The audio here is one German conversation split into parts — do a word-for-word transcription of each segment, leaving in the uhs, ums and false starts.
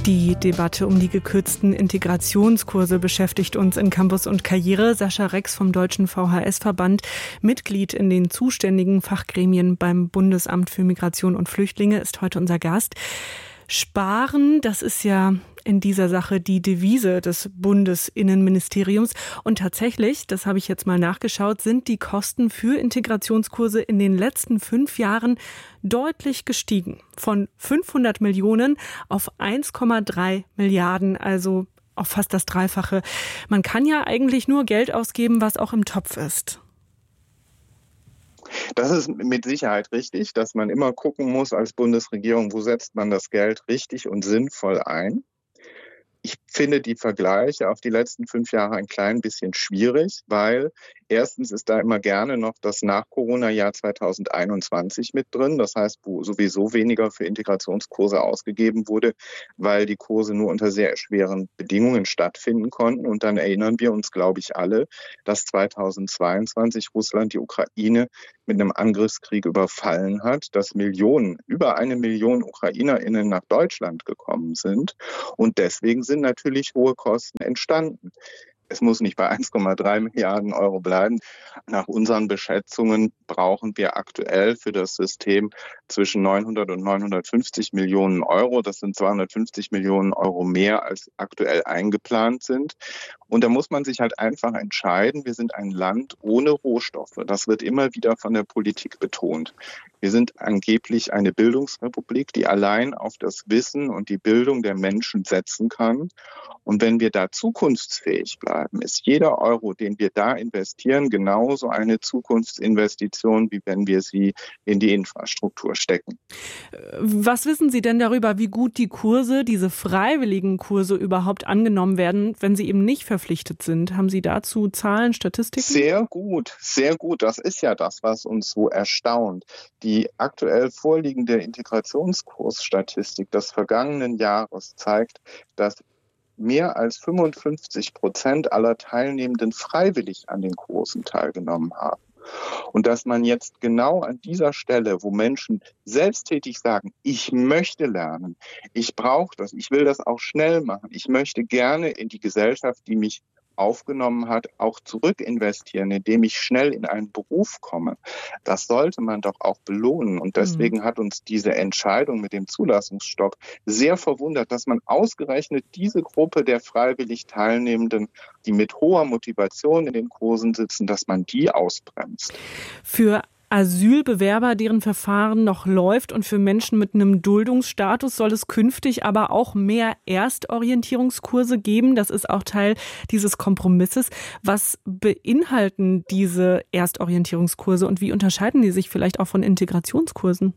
Die Debatte um die gekürzten Integrationskurse beschäftigt uns in Campus und Karriere. Sascha Rex vom Deutschen V H S-Verband, Mitglied in den zuständigen Fachgremien beim Bundesamt für Migration und Flüchtlinge, ist heute unser Gast. Sparen, das ist ja in dieser Sache die Devise des Bundesinnenministeriums. Und tatsächlich, das habe ich jetzt mal nachgeschaut, sind die Kosten für Integrationskurse in den letzten fünf Jahren deutlich gestiegen. Von fünfhundert Millionen auf eins Komma drei Milliarden, also auf fast das Dreifache. Man kann ja eigentlich nur Geld ausgeben, was auch im Topf ist. Das ist mit Sicherheit richtig, dass man immer gucken muss als Bundesregierung, wo setzt man das Geld richtig und sinnvoll ein. Ich finde die Vergleiche auf die letzten fünf Jahre ein klein bisschen schwierig, weil erstens ist da immer gerne noch das Nach-Corona-Jahr zweitausendeinundzwanzig mit drin. Das heißt, wo sowieso weniger für Integrationskurse ausgegeben wurde, weil die Kurse nur unter sehr erschweren Bedingungen stattfinden konnten. Und dann erinnern wir uns, glaube ich, alle, dass zweitausendzweiundzwanzig Russland die Ukraine mit einem Angriffskrieg überfallen hat, dass Millionen, über eine Million UkrainerInnen nach Deutschland gekommen sind. Und deswegen sind natürlich hohe Kosten entstanden. Es muss nicht bei eins Komma drei Milliarden Euro bleiben. Nach unseren Beschätzungen brauchen wir aktuell für das System zwischen neunhundert und neunhundertfünfzig Millionen Euro. Das sind zweihundertfünfzig Millionen Euro mehr, als aktuell eingeplant sind. Und da muss man sich halt einfach entscheiden. Wir sind ein Land ohne Rohstoffe. Das wird immer wieder von der Politik betont. Wir sind angeblich eine Bildungsrepublik, die allein auf das Wissen und die Bildung der Menschen setzen kann. Und wenn wir da zukunftsfähig bleiben, ist jeder Euro, den wir da investieren, genauso eine Zukunftsinvestition, wie wenn wir sie in die Infrastruktur stecken. Was wissen Sie denn darüber, wie gut die Kurse, diese freiwilligen Kurse überhaupt angenommen werden, wenn sie eben nicht verpflichtet sind? Haben Sie dazu Zahlen, Statistiken? Sehr gut, sehr gut. Das ist ja das, was uns so erstaunt. Die aktuell vorliegende Integrationskursstatistik des vergangenen Jahres zeigt, dass mehr als fünfundfünfzig Prozent aller Teilnehmenden freiwillig an den Kursen teilgenommen haben. Und dass man jetzt genau an dieser Stelle, wo Menschen selbsttätig sagen, ich möchte lernen, ich brauche das, ich will das auch schnell machen, ich möchte gerne in die Gesellschaft, die mich aufgenommen hat, auch zurück investieren, indem ich schnell in einen Beruf komme. Das sollte man doch auch belohnen. Und deswegen mhm. hat uns diese Entscheidung mit dem Zulassungsstopp sehr verwundert, dass man ausgerechnet diese Gruppe der freiwillig Teilnehmenden, die mit hoher Motivation in den Kursen sitzen, dass man die ausbremst. Für Asylbewerber, deren Verfahren noch läuft, und für Menschen mit einem Duldungsstatus soll es künftig aber auch mehr Erstorientierungskurse geben. Das ist auch Teil dieses Kompromisses. Was beinhalten diese Erstorientierungskurse und wie unterscheiden die sich vielleicht auch von Integrationskursen?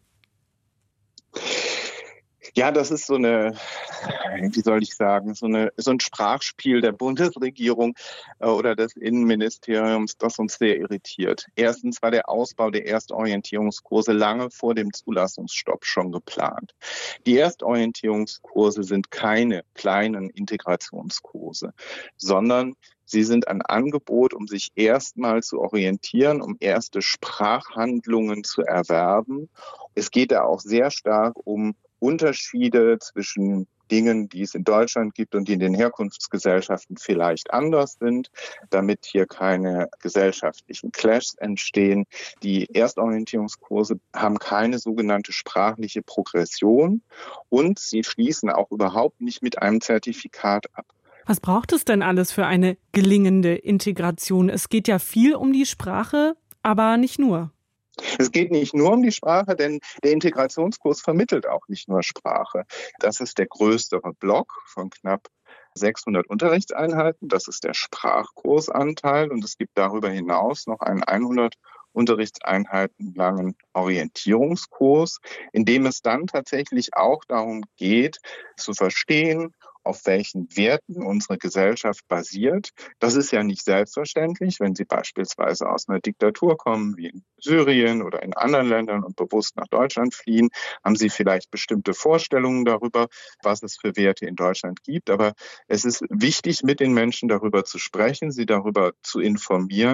Ja, das ist so eine, wie soll ich sagen, so eine so ein Sprachspiel der Bundesregierung äh, oder des Innenministeriums, das uns sehr irritiert. Erstens war der Ausbau der Erstorientierungskurse lange vor dem Zulassungsstopp schon geplant. Die Erstorientierungskurse sind keine kleinen Integrationskurse, sondern sie sind ein Angebot, um sich erstmal zu orientieren, um erste Sprachhandlungen zu erwerben. Es geht da auch sehr stark um Unterschiede zwischen Dingen, die es in Deutschland gibt und die in den Herkunftsgesellschaften vielleicht anders sind, damit hier keine gesellschaftlichen Clashs entstehen. Die Erstorientierungskurse haben keine sogenannte sprachliche Progression und sie schließen auch überhaupt nicht mit einem Zertifikat ab. Was braucht es denn alles für eine gelingende Integration? Es geht ja viel um die Sprache, aber nicht nur. Es geht nicht nur um die Sprache, denn der Integrationskurs vermittelt auch nicht nur Sprache. Das ist der größere Block von knapp sechshundert Unterrichtseinheiten. Das ist der Sprachkursanteil und es gibt darüber hinaus noch einen hundert Unterrichtseinheiten langen Orientierungskurs, in dem es dann tatsächlich auch darum geht, zu verstehen, auf welchen Werten unsere Gesellschaft basiert. Das ist ja nicht selbstverständlich, wenn Sie beispielsweise aus einer Diktatur kommen, wie in Syrien oder in anderen Ländern und bewusst nach Deutschland fliehen, haben Sie vielleicht bestimmte Vorstellungen darüber, was es für Werte in Deutschland gibt. Aber es ist wichtig, mit den Menschen darüber zu sprechen, sie darüber zu informieren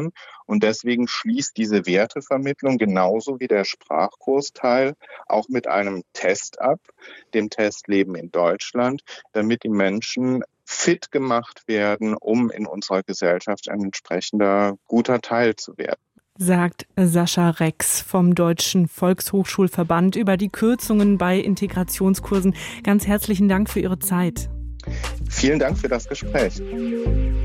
Und deswegen schließt diese Wertevermittlung genauso wie der Sprachkursteil auch mit einem Test ab, dem Test Leben in Deutschland, damit die Menschen fit gemacht werden, um in unserer Gesellschaft ein entsprechender guter Teil zu werden. Sagt Sascha Rex vom Deutschen Volkshochschulverband über die Kürzungen bei Integrationskursen. Ganz herzlichen Dank für Ihre Zeit. Vielen Dank für das Gespräch.